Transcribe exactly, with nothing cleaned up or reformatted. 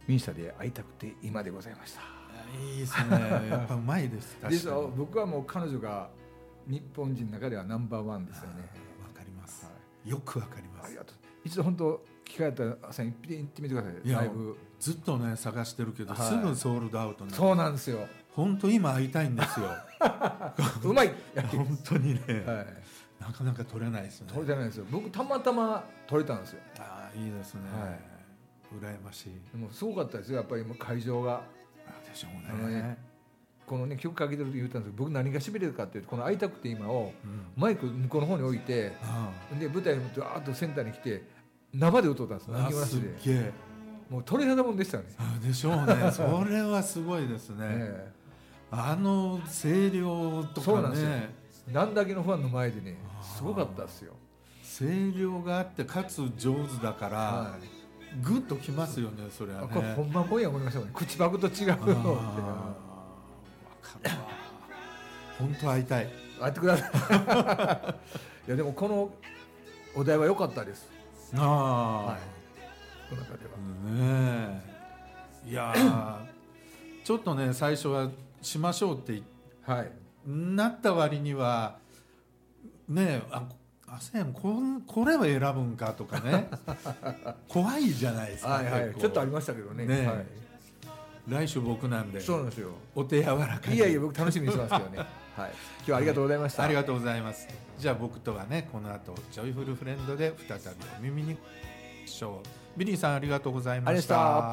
ミンスターで会いたくて今でございました。 いいですね。やっぱうまいです。確かに。 ですよ。僕はもう彼女が日本人の中ではナンバーワンですよね。 わかります、 はい、 よくわかります。 ありがとう。一度本当機会あったら朝に行ってみてください。 いやライブずっとね探してるけど、はい、すぐソールドアウトになる。 そうなんですよ。 本当今会いたいんですよ。 うまい。 本当にね、 はい、 なかなか取れないですね。 取れてないですよ。僕たまたま取れたんですよ。 ああいいですね、はい、羨ましい。 でもすごかったですよやっぱり会場が。 でしょうね。 ねこのね曲かけてる時言ったんですけど、僕何がしびれるかっていうと、この会いたくて今をマイク向こうの方に置いて、うん、で舞台にあっとセンターに来て生で歌ったんですよ。 何すっげえもう鳥肌もんでしたね。 でしょうね。それはすごいですね。ねあの声量とかね。そうなんですよ。 なんだけのファンの前でねすごかったですよ。 声量があってかつ上手だから、はい、グッときますよね。それはね。 これ本番もんや思いましたもんね。口パクと違うのって。分かるわ。本当会いたい。 会ってください。いやでもこのお題は良かったです。 ああ、はい、 この中では。 ねえ。いやちょっとね最初はしましょうって、はい、なった割にはねああせん こ, これは選ぶんかとかね怖いじゃないですか。 はい、はい、ちょっとありましたけど ね, ね、はい、 来週僕なんで。 そうなんですよ。 お手柔らかに。 いやいや僕楽しみにしてますけどね。はい、今日はありがとうございました。 ありがとうございます。じゃあ僕とはねこの後ジョイフルフレンドで再びお耳にしょう。ビリーさんありがとうございました。